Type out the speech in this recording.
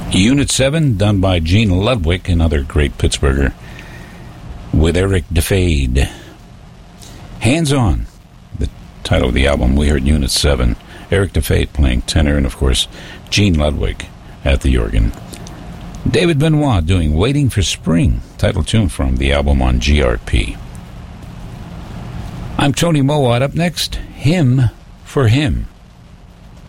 Unit 7, done by Gene Ludwig, another great Pittsburgher, with Eric DeFade. Hands On, the title of the album. We heard Unit 7. Eric DeFade playing tenor, and of course, Gene Ludwig at the organ. David Benoit doing Waiting for Spring, title tune from the album on GRP. I'm Tony Mowat. Up next, Hymn for Him.